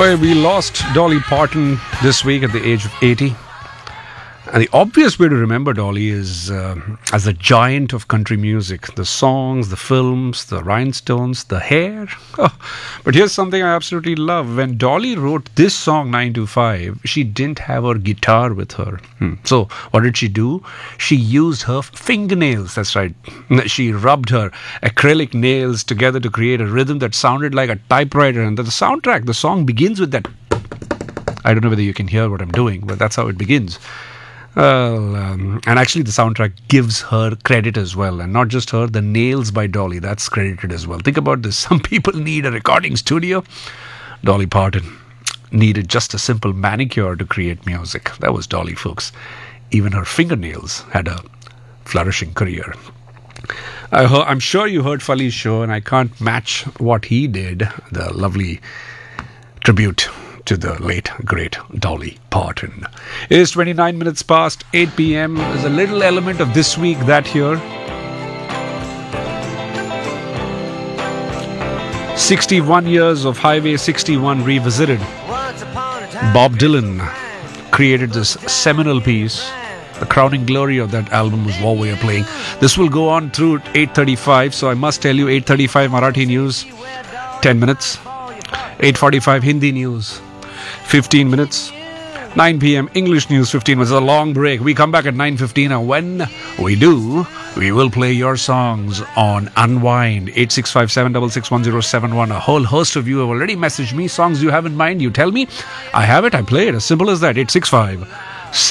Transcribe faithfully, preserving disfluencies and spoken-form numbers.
Well, we lost Dolly Parton this week at the age of eighty. And the obvious way to remember Dolly is uh, as the giant of country music. The songs, the films, the rhinestones, the hair. Oh, but here's something I absolutely love. When Dolly wrote this song, nine two five, she didn't have her guitar with her. Hmm. So what did she do? She used her fingernails. That's right. She rubbed her acrylic nails together to create a rhythm that sounded like a typewriter. And the soundtrack, the song begins with that. I don't know whether you can hear what I'm doing, but that's how it begins. Well, um, and actually the soundtrack gives her credit as well. And not just her, the Nails by Dolly, that's credited as well. Think about this. Some people need a recording studio. Dolly Parton needed just a simple manicure to create music. That was Dolly, folks. Even her fingernails had a flourishing career. I heard, I'm sure you heard Fali's show, and I can't match what he did. The lovely tribute to the late, great Dolly Parton. It is twenty-nine minutes past eight p.m. There's a little element of this week, that here. sixty-one years of Highway sixty-one revisited. Bob Dylan created this seminal piece. The crowning glory of that album was What We Are Playing. This will go on through eight thirty-five, so I must tell you, eight thirty-five Marathi news, ten minutes. eight forty-five Hindi news, fifteen minutes. nine p.m. English news, fifteen minutes. It's a long break. We come back at nine fifteen, and when we do, we will play your songs on Unwind. eight six five, seven six six, one zero seven one. A whole host of you have already messaged me songs you have in mind. You tell me, I have it, I play it. As simple as that. eight six five